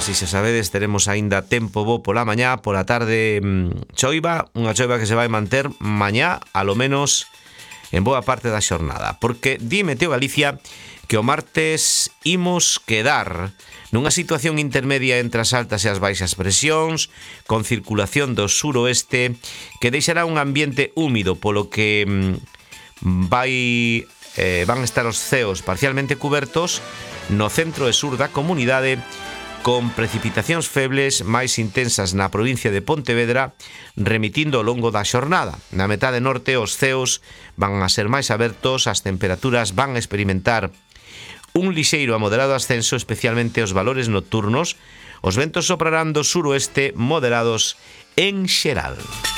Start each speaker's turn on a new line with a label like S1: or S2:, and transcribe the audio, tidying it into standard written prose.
S1: si xa sabedes, teremos aínda tempo bo pola mañá, pola tarde choiva, unha choiva que se vai manter mañá, alo menos en boa parte da xornada, porque di Meteo Galicia que o martes imos quedar nunha situación intermedia entre as altas e as baixas presións, con circulación do suroeste, que deixará un ambiente húmido, polo que van estar os ceos parcialmente cubertos no centro e sur da comunidade, con precipitacións febles máis intensas na provincia de Pontevedra, remitindo ao longo da xornada. Na metade norte os ceos van a ser máis abertos, as temperaturas van a experimentar un lixeiro a moderado ascenso, especialmente os valores nocturnos. Os ventos soprarán do suroeste moderados en xeral.